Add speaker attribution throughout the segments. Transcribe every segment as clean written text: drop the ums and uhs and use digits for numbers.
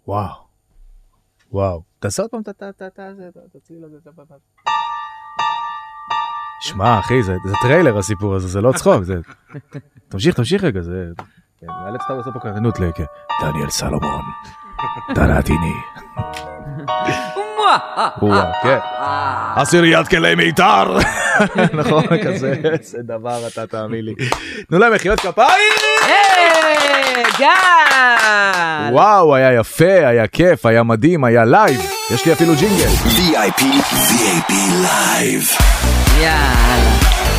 Speaker 1: וואו. וואו. תעשה עוד פעם, תציל לזה. שמע, אחי, זה טריילר הסיפור הזה, זה לא צחוק. תמשיך רגע, זה... נאלץ אתה לעשות פה קרנות דניאל סלומון. תנעתיני. כן. עשיריית כלי מיתר. נכון, כזה, זה דבר, אתה תאמין לי. תנו להם מחיאות כפיים!
Speaker 2: גל!
Speaker 1: וואו, היה יפה, היה כיף, היה מדהים, היה לייב. יש לי אפילו ג'ינגל.
Speaker 3: VIP לייב.
Speaker 2: יאללה.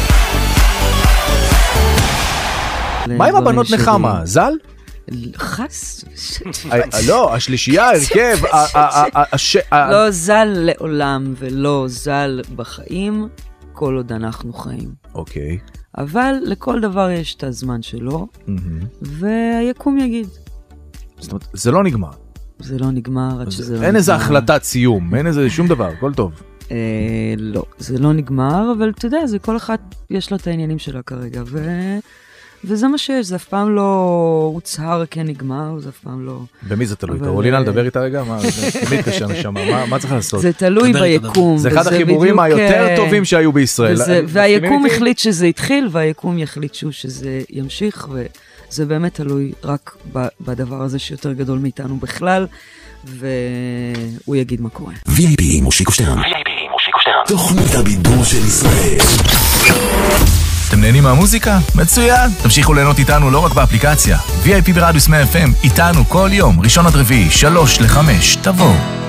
Speaker 1: מה עם הבנות נחמה? ז"ל?
Speaker 2: חס?
Speaker 1: לא, השלישייה, הרכב.
Speaker 2: לא ז"ל לעולם ולא ז"ל בחיים, כל עוד אנחנו חיים.
Speaker 1: אוקיי.
Speaker 2: אבל לכל דבר יש את הזמן שלו, והיקום יגיד.
Speaker 1: זאת אומרת, זה לא נגמר.
Speaker 2: זה לא נגמר עד שזה לא נגמר.
Speaker 1: אין איזה החלטת סיום, אין איזה שום דבר, הכל טוב.
Speaker 2: לא, זה לא נגמר, אבל אתה יודע, זה כל אחד יש לו את העניינים שלה כרגע, וזה מה שיש, זה אף פעם לא הוצהר כן נגמר, זה אף פעם לא...
Speaker 1: במי זה תלוי? תרולינה לדבר איתה רגע? מי קשה נשמה? מה צריך לעשות?
Speaker 2: זה תלוי ביקום.
Speaker 1: זה אחד החיבורים היותר טובים שהיו בישראל.
Speaker 2: והיקום החליט שזה התחיל, והיקום יחליט שזה ימשיך, וזה באמת תלוי רק בדבר הזה שיותר גדול מאיתנו בכלל, והוא יגיד מה קורה.
Speaker 3: VIP מושיקו שטרן. תוכנית הבידור של ישראל.
Speaker 4: אתם נהנים מהמוזיקה? מצוין! תמשיכו ליהנות איתנו לא רק באפליקציה. VIP ברדיוס 100 FM, איתנו כל יום, ראשון עד רביעי, 3 ל-5, תבואו.